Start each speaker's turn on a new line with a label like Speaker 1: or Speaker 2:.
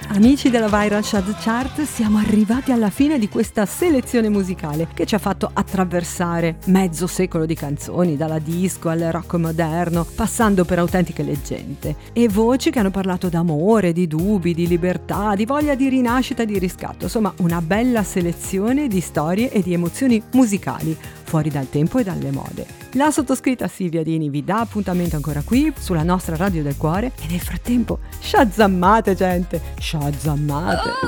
Speaker 1: Amici della Viral Chart Chart, siamo arrivati alla fine di questa selezione musicale che ci ha fatto attraversare mezzo secolo di canzoni, dalla disco al rock moderno, passando per autentiche leggende, e voci che hanno parlato d'amore, di dubbi, di libertà, di voglia di rinascita e di riscatto. Insomma, una bella selezione di storie e di emozioni musicali, fuori dal tempo e dalle mode. La sottoscritta Silvia Dini vi dà appuntamento ancora qui sulla nostra Radio del Cuore, e nel frattempo shazammate, gente, shazammate!